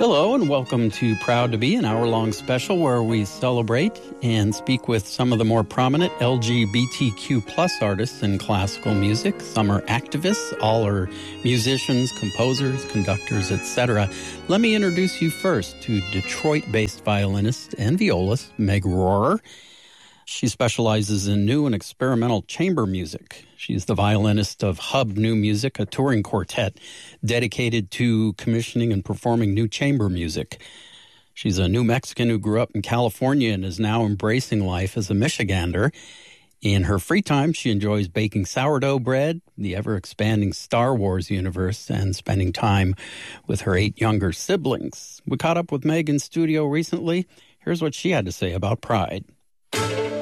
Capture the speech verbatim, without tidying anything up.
Hello and welcome to Proud to Be, an hour-long special where we celebrate and speak with some of the more prominent L G B T Q plus artists in classical music. Some are activists, all are musicians, composers, conductors, et cetera. Let me introduce you first to Detroit-based violinist and violist Meg Rohrer. She specializes in new and experimental chamber music. She's the violinist of Hub New Music, a touring quartet dedicated to commissioning and performing new chamber music. She's a New Mexican who grew up in California and is now embracing life as a Michigander. In her free time, she enjoys baking sourdough bread, the ever-expanding Star Wars universe, and spending time with her eight younger siblings. We caught up with Meg in studio recently. Here's what she had to say about Pride.